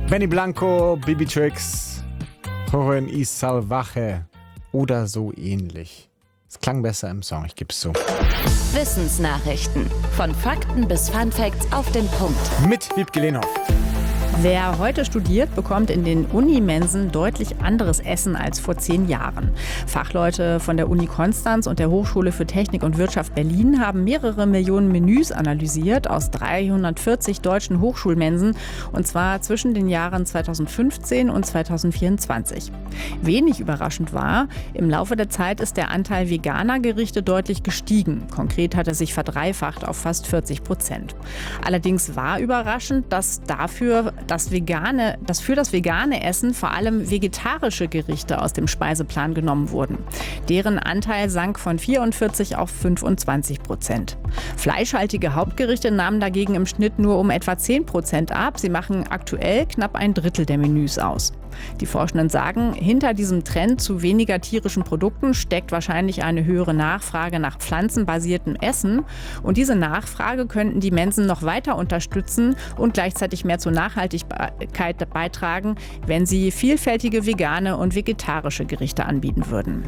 Benny Blanco, Bibi Tricks, Joven y Salvaje oder so ähnlich. Es klang besser im Song, ich gebe es zu. Wissensnachrichten. Von Fakten bis Funfacts auf den Punkt. Mit Wiebke Lehnhoff. Wer heute studiert, bekommt in den Unimensen deutlich anderes Essen als vor 10 Jahren. Fachleute von der Uni Konstanz und der Hochschule für Technik und Wirtschaft Berlin haben mehrere Millionen Menüs analysiert aus 340 deutschen Hochschulmensen, und zwar zwischen den Jahren 2015 und 2024. Wenig überraschend war, im Laufe der Zeit ist der Anteil veganer Gerichte deutlich gestiegen. Konkret hat er sich verdreifacht auf fast 40%. Allerdings war überraschend, dass für das vegane Essen vor allem vegetarische Gerichte aus dem Speiseplan genommen wurden. Deren Anteil sank von 44% auf 25%. Fleischhaltige Hauptgerichte nahmen dagegen im Schnitt nur um etwa 10% ab. Sie machen aktuell knapp ein Drittel der Menüs aus. Die Forschenden sagen, hinter diesem Trend zu weniger tierischen Produkten steckt wahrscheinlich eine höhere Nachfrage nach pflanzenbasiertem Essen. Und diese Nachfrage könnten die Mensen noch weiter unterstützen und gleichzeitig mehr zur Nachhaltigkeit beitragen, wenn sie vielfältige vegane und vegetarische Gerichte anbieten würden.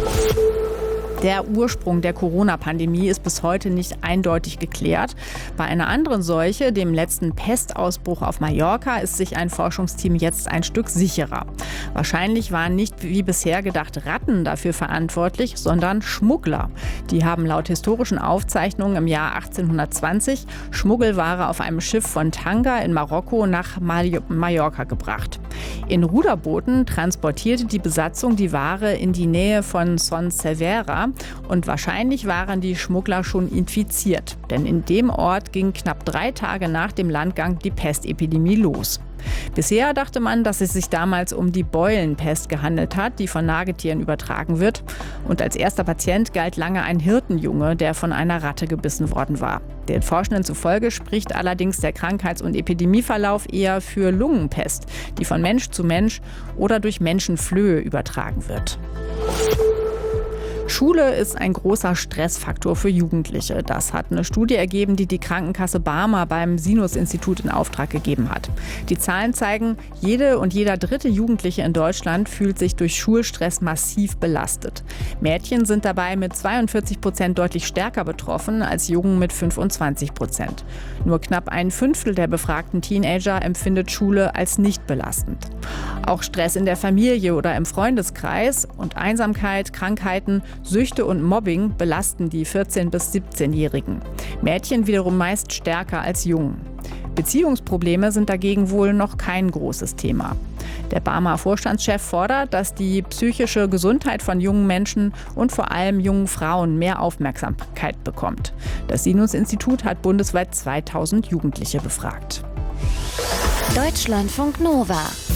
Der Ursprung der Corona-Pandemie ist bis heute nicht eindeutig geklärt. Bei einer anderen Seuche, dem letzten Pestausbruch auf Mallorca, ist sich ein Forschungsteam jetzt ein Stück sicherer. Wahrscheinlich waren nicht wie bisher gedacht Ratten dafür verantwortlich, sondern Schmuggler. Die haben laut historischen Aufzeichnungen im Jahr 1820 Schmuggelware auf einem Schiff von Tanger in Marokko nach Mallorca gebracht. In Ruderbooten transportierte die Besatzung die Ware in die Nähe von Son Servera. Und wahrscheinlich waren die Schmuggler schon infiziert, denn in dem Ort ging knapp 3 Tage nach dem Landgang die Pestepidemie los. Bisher dachte man, dass es sich damals um die Beulenpest gehandelt hat, die von Nagetieren übertragen wird. Und als erster Patient galt lange ein Hirtenjunge, der von einer Ratte gebissen worden war. Den Forschenden zufolge spricht allerdings der Krankheits- und Epidemieverlauf eher für Lungenpest, die von Mensch zu Mensch oder durch Menschenflöhe übertragen wird. Schule ist ein großer Stressfaktor für Jugendliche. Das hat eine Studie ergeben, die Krankenkasse Barmer beim Sinus-Institut in Auftrag gegeben hat. Die Zahlen zeigen, jede und jeder dritte Jugendliche in Deutschland fühlt sich durch Schulstress massiv belastet. Mädchen sind dabei mit 42% deutlich stärker betroffen als Jungen mit 25%. Nur knapp ein Fünftel der befragten Teenager empfindet Schule als nicht belastend. Auch Stress in der Familie oder im Freundeskreis und Einsamkeit, Krankheiten, Süchte und Mobbing belasten die 14- bis 17-Jährigen. Mädchen wiederum meist stärker als Jungen. Beziehungsprobleme sind dagegen wohl noch kein großes Thema. Der Barmer Vorstandschef fordert, dass die psychische Gesundheit von jungen Menschen und vor allem jungen Frauen mehr Aufmerksamkeit bekommt. Das Sinus-Institut hat bundesweit 2000 Jugendliche befragt. Deutschlandfunk Nova